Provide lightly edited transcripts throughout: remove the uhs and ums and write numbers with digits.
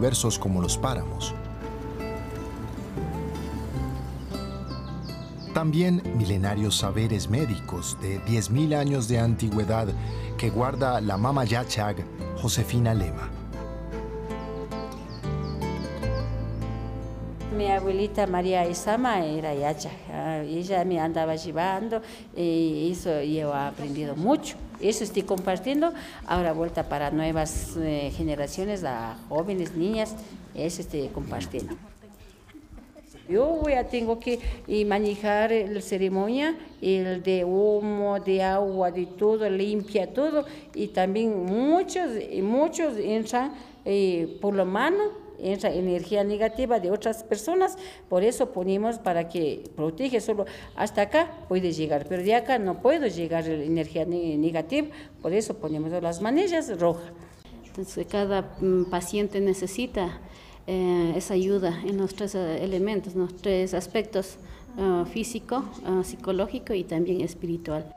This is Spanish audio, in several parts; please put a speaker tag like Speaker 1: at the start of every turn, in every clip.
Speaker 1: diversos como los páramos. También milenarios saberes médicos de 10.000 años de antigüedad que guarda la Mama Yachag Josefina Lema.
Speaker 2: Mi abuelita María Isama era yacha, ella me andaba llevando y eso yo he aprendido mucho. Eso estoy compartiendo, ahora vuelta para nuevas generaciones, a jóvenes, niñas, eso estoy compartiendo. Yo ya tengo que manejar la ceremonia, el de humo, de agua, de todo, limpia todo, y también muchos entran por la mano, entra energía negativa de otras personas, por eso ponemos para que protege, solo hasta acá puede llegar, pero de acá no puedo llegar la energía negativa, por eso ponemos las manillas rojas.
Speaker 3: Entonces cada paciente necesita esa ayuda en los tres elementos, los tres aspectos, físico, psicológico y también espiritual.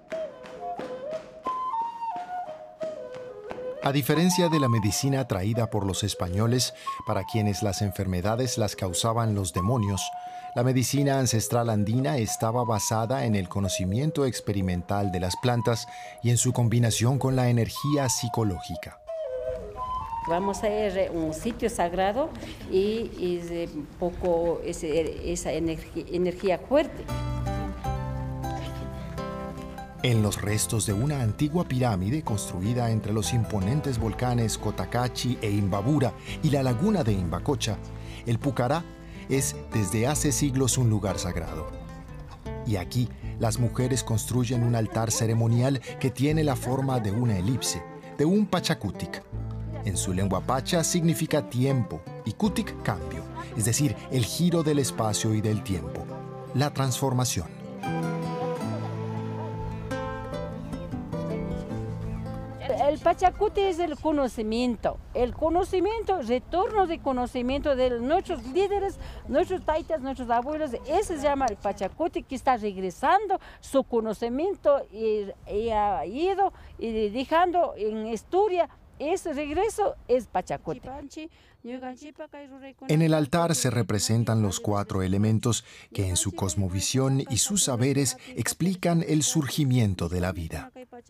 Speaker 1: A diferencia de la medicina traída por los españoles, para quienes las enfermedades las causaban los demonios, la medicina ancestral andina estaba basada en el conocimiento experimental de las plantas y en su combinación con la energía psicológica.
Speaker 2: Vamos a ir a un sitio sagrado y es poco esa energía fuerte.
Speaker 1: En los restos de una antigua pirámide construida entre los imponentes volcanes Cotacachi e Imbabura y la laguna de Imbacocha, el Pucará es desde hace siglos un lugar sagrado. Y aquí las mujeres construyen un altar ceremonial que tiene la forma de una elipse, de un pachacutic. En su lengua pacha significa tiempo y cutic cambio, es decir, el giro del espacio y del tiempo, la transformación.
Speaker 2: El pachacuti es el conocimiento, retorno de conocimiento de nuestros líderes, nuestros taitas, nuestros abuelos. Ese se llama el pachacuti, que está regresando su conocimiento y ha ido y dejando en historia. Ese regreso es pachacuti.
Speaker 1: En el altar se representan los 4 elementos que en su cosmovisión y sus saberes explican el surgimiento de la vida.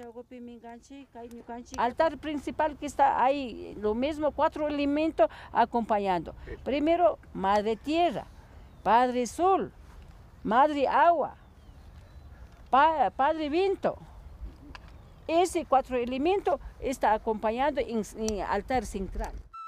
Speaker 2: Altar principal que está ahí, lo mismo, 4 elementos acompañando. Primero, Madre Tierra, Padre Sol, Madre Agua, Padre Viento. Ese 4 elementos está acompañando en altar central.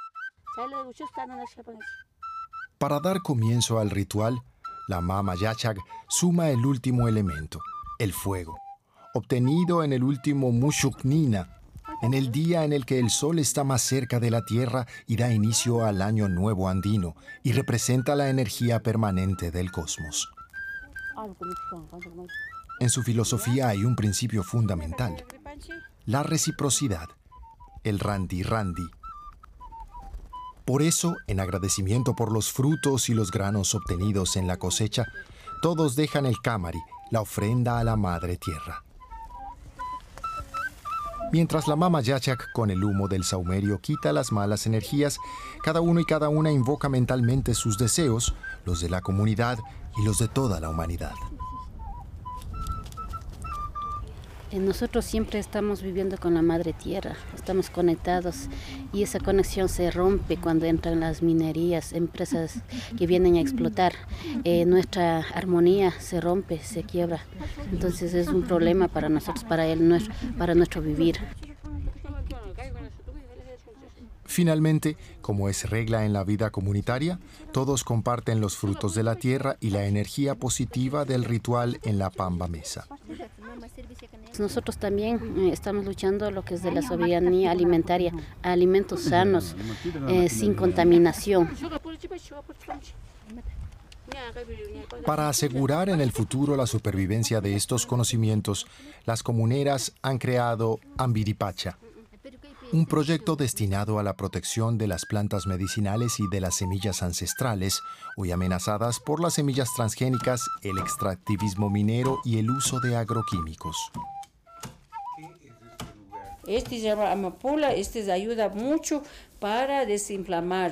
Speaker 1: Para dar comienzo al ritual, la Mama Yachag suma el último elemento, el fuego, obtenido en el último Mushuknina, en el día en el que el sol está más cerca de la tierra y da inicio al año nuevo andino y representa la energía permanente del cosmos. En su filosofía hay un principio fundamental, la reciprocidad, el randi-randi. Por eso, en agradecimiento por los frutos y los granos obtenidos en la cosecha, todos dejan el kamari, la ofrenda a la Madre Tierra. Mientras la Mama Yachag con el humo del saumerio quita las malas energías, cada uno y cada una invoca mentalmente sus deseos, los de la comunidad y los de toda la humanidad.
Speaker 3: Nosotros siempre estamos viviendo con la Madre Tierra, estamos conectados y esa conexión se rompe cuando entran las minerías, empresas que vienen a explotar. Nuestra armonía se rompe, se quiebra. Entonces es un problema para nosotros, para nuestro vivir.
Speaker 1: Finalmente, como es regla en la vida comunitaria, todos comparten los frutos de la tierra y la energía positiva del ritual en la Pamba Mesa.
Speaker 3: Nosotros también estamos luchando lo que es de la soberanía alimentaria, alimentos sanos, sin contaminación.
Speaker 1: Para asegurar en el futuro la supervivencia de estos conocimientos, las comuneras han creado Ambiripacha, un proyecto destinado a la protección de las plantas medicinales y de las semillas ancestrales, hoy amenazadas por las semillas transgénicas, el extractivismo minero y el uso de agroquímicos.
Speaker 2: Este se llama amapola, este ayuda mucho para desinflamar.